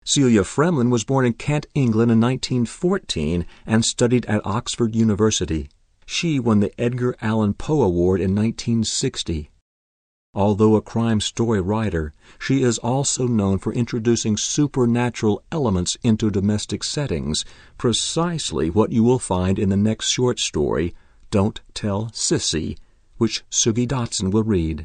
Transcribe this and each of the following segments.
Celia Fremlin was born in Kent, England in 1914 and studied at Oxford University. She won the Edgar Allan Poe Award in 1960. Although a crime story writer, she is also known for introducing supernatural elements into domestic settings, precisely what you will find in the next short story, Don't Tell Sissy, which Sugie Dotson will read.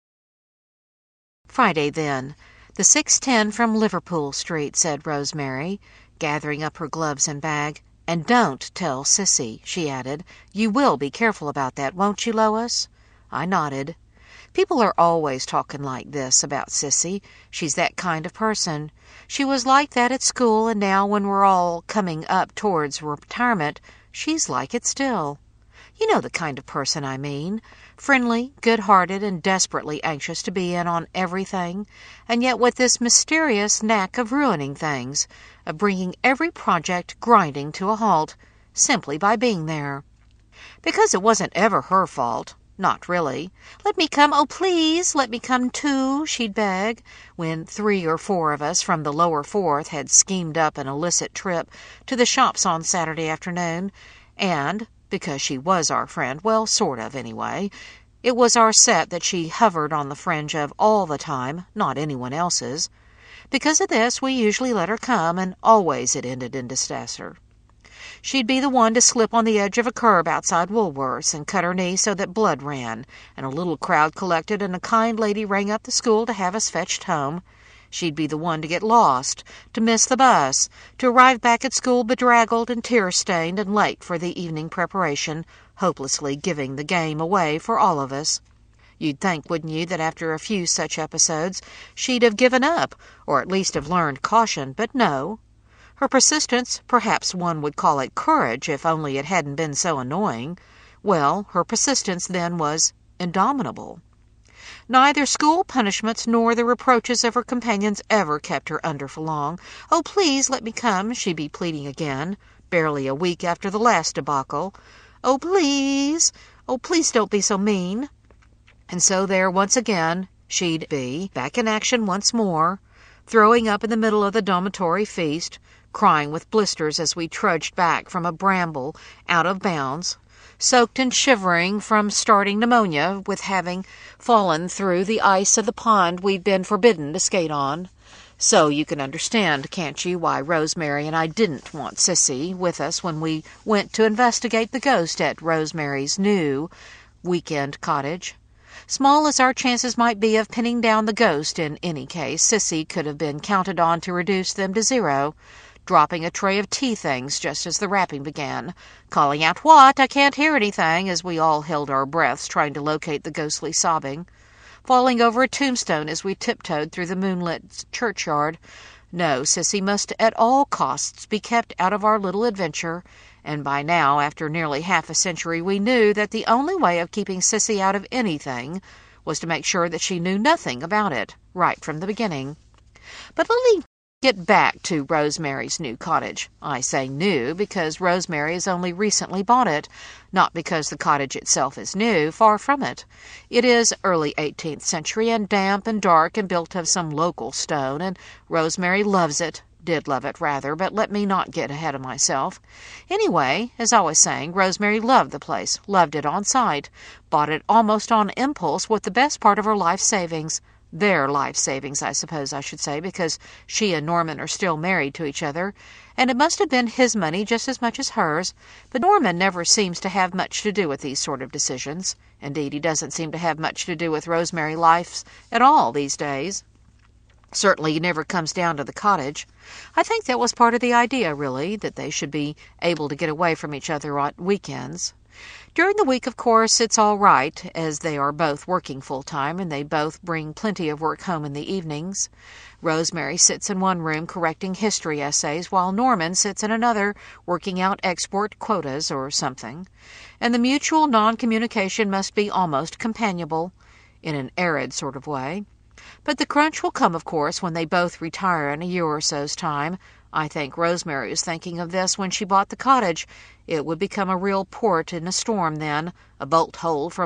Friday, then. The 6:10 from Liverpool Street, said Rosemary, gathering up her gloves and bag. And don't tell Sissy, she added. You will be careful about that, won't you, Lois? I nodded. People are always talking like this about Sissy. She's that kind of person. She was like that at school, and now when we're all coming up towards retirement, she's like it still. You know the kind of person I mean. Friendly, good-hearted, and desperately anxious to be in on everything, and yet with this mysterious knack of ruining things, of bringing every project grinding to a halt, simply by being there. Because it wasn't ever her fault. Not really. Let me come, oh, please, let me come too, she'd beg, when 3 or 4 of us from the lower fourth had schemed up an illicit trip to the shops on Saturday afternoon, and, because she was our friend, well, sort of, anyway, it was our set that she hovered on the fringe of all the time, not anyone else's. Because of this, we usually let her come, and always it ended in disaster. She'd be the one to slip on the edge of a curb outside Woolworth's and cut her knee so that blood ran, and a little crowd collected and a kind lady rang up the school to have us fetched home. She'd be the one to get lost, to miss the bus, to arrive back at school bedraggled and tear-stained and late for the evening preparation, hopelessly giving the game away for all of us. You'd think, wouldn't you, that after a few such episodes she'd have given up, or at least have learned caution, but no. Her persistence, perhaps one would call it courage if only it hadn't been so annoying. Well, her persistence then was indomitable. Neither school punishments nor the reproaches of her companions ever kept her under for long. Oh, please let me come, she'd be pleading again, barely a week after the last debacle. Oh, please don't be so mean. And so there once again she'd be, back in action once more, throwing up in the middle of the dormitory feast, crying with blisters as we trudged back from a bramble out of bounds, soaked and shivering from starting pneumonia with having fallen through the ice of the pond we'd been forbidden to skate on. So you can understand, can't you, why Rosemary and I didn't want Sissy with us when we went to investigate the ghost at Rosemary's new weekend cottage. Small as our chances might be of pinning down the ghost in any case, Sissy could have been counted on to reduce them to 0, dropping a tray of tea things just as the rapping began, calling out, "What? I can't hear anything," as we all held our breaths trying to locate the ghostly sobbing, falling over a tombstone as we tiptoed through the moonlit churchyard. No, Sissy must at all costs be kept out of our little adventure, and by now, after nearly half a century, we knew that the only way of keeping Sissy out of anything was to make sure that she knew nothing about it, right from the beginning. But let me get back to Rosemary's new cottage. I say new because Rosemary has only recently bought it, not because the cottage itself is new, far from it. It is early 18th century and damp and dark and built of some local stone, and Rosemary loves it, did love it rather, but let me not get ahead of myself. Anyway, as I was saying, Rosemary loved the place, loved it on sight, bought it almost on impulse with the best part of her life savings. Their life savings, I suppose I should say, because she and Norman are still married to each other, and it must have been his money just as much as hers, but Norman never seems to have much to do with these sort of decisions. Indeed, he doesn't seem to have much to do with Rosemary life at all these days. Certainly he never comes down to the cottage. I think that was part of the idea, really, that they should be able to get away from each other on weekends. During the week, of course, it's all right, as they are both working full-time, and they both bring plenty of work home in the evenings. Rosemary sits in one room correcting history essays, while Norman sits in another working out export quotas or something. And the mutual non-communication must be almost companionable, in an arid sort of way. But the crunch will come, of course, when they both retire in a year or so's time. I think Rosemary was thinking of this when she bought the cottage. It would become a real port in a storm then, a bolt-hole from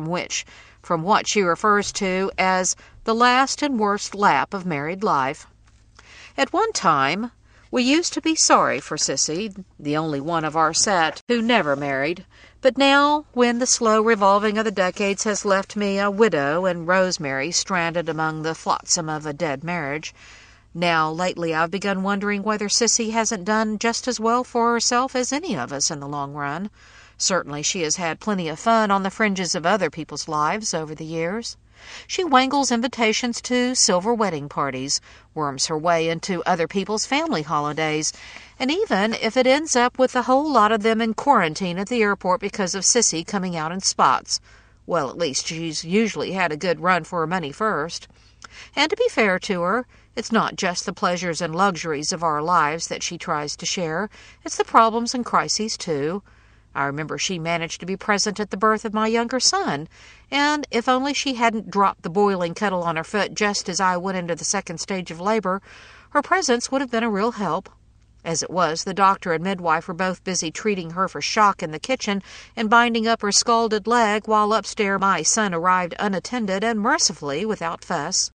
what she refers to as the last and worst lap of married life. At one time, We used to be sorry for Sissy, the only one of our set who never married. But now, when the slow revolving of the decades has left me a widow and Rosemary stranded among the flotsam of a dead marriage, now lately I've begun wondering whether Sissy hasn't done just as well for herself as any of us in the long run. Certainly she has had plenty of fun on the fringes of other people's lives over the years. She wangles invitations to silver wedding parties, worms her way into other people's family holidays, and even if it ends up with a whole lot of them in quarantine at the airport because of Sissy coming out in spots, well, at least she's usually had a good run for her money first. And to be fair to her, it's not just the pleasures and luxuries of our lives that she tries to share, it's the problems and crises, too. I remember she managed to be present at the birth of my younger son, and if only she hadn't dropped the boiling kettle on her foot just as I went into the second stage of labor, her presence would have been a real help. As it was, the doctor and midwife were both busy treating her for shock in the kitchen and binding up her scalded leg, while upstairs my son arrived unattended and mercifully without fuss.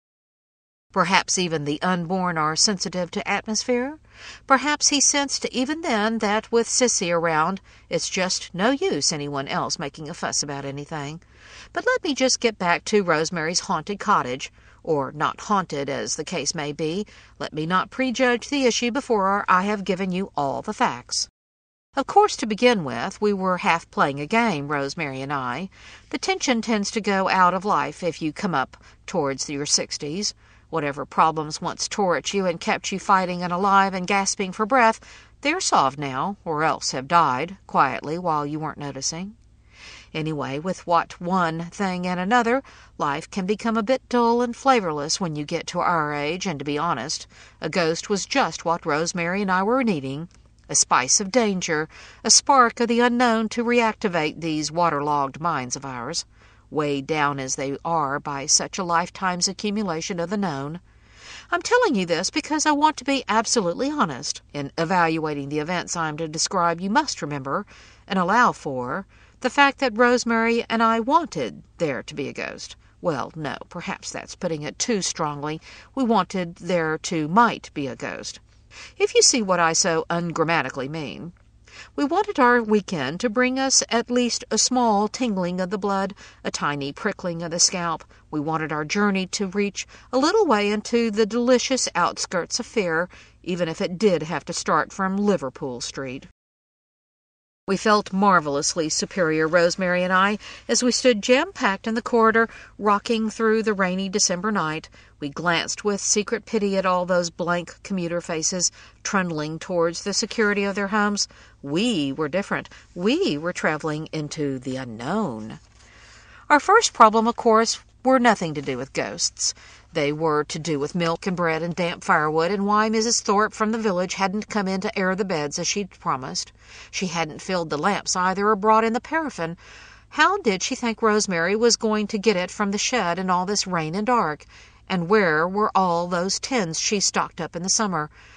Perhaps even the unborn are sensitive to atmosphere. Perhaps he sensed even then that with Sissy around, it's just no use anyone else making a fuss about anything. But let me just get back to Rosemary's haunted cottage, or not haunted as the case may be. Let me not prejudge the issue before I have given you all the facts. Of course, to begin with, we were half playing a game, Rosemary and I. The tension tends to go out of life if you come up towards your 60s. Whatever problems once tore at you and kept you fighting and alive and gasping for breath, they're solved now, or else have died, quietly, while you weren't noticing. Anyway, with what one thing and another, life can become a bit dull and flavorless when you get to our age, and to be honest, a ghost was just what Rosemary and I were needing. A spice of danger, a spark of the unknown to reactivate these waterlogged minds of ours, weighed down as they are by such a lifetime's accumulation of the known. I'm telling you this because I want to be absolutely honest. In evaluating the events I'm to describe, you must remember, and allow for, the fact that Rosemary and I wanted there to be a ghost. Well, no, perhaps that's putting it too strongly. We wanted there to might be a ghost, if you see what I so ungrammatically mean. We wanted our weekend to bring us at least a small tingling of the blood, a tiny prickling of the scalp. We wanted our journey to reach a little way into the delicious outskirts of fear, even if it did have to start from Liverpool Street. We felt marvelously superior, Rosemary and I, as we stood jam-packed in the corridor, rocking through the rainy December night. We glanced with secret pity at all those blank commuter faces, trundling towards the security of their homes. We were different. We were traveling into the unknown. Our first problem, of course, were nothing to do with ghosts. They were to do with milk and bread and damp firewood, and why Mrs. Thorpe from the village hadn't come in to air the beds as she'd promised. She hadn't filled the lamps either, or brought in the paraffin. How did she think Rosemary was going to get it from the shed in all this rain and dark? And where were all those tins she stocked up in the summer?